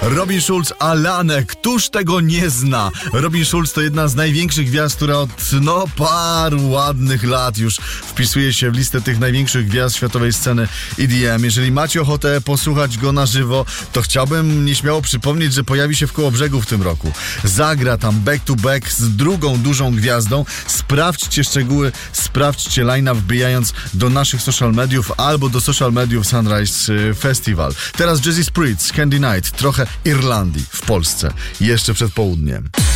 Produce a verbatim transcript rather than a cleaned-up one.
Robin Schulz, Alane. Któż tego nie zna? Robin Schulz to jedna z największych gwiazd, która od no paru ładnych lat już wpisuje się w listę tych największych gwiazd światowej sceny E D M. Jeżeli macie ochotę posłuchać go na żywo, to chciałbym nieśmiało przypomnieć, że pojawi się w Kołobrzegu w tym roku. Zagra tam back to back z drugą dużą gwiazdą. Sprawdźcie szczegóły, sprawdźcie line-up, wbijając do naszych social mediów albo do social mediów Sunrise Festival. Teraz Jazzy Spritz, Candy Night, trochę Irlandii w Polsce, jeszcze przed południem.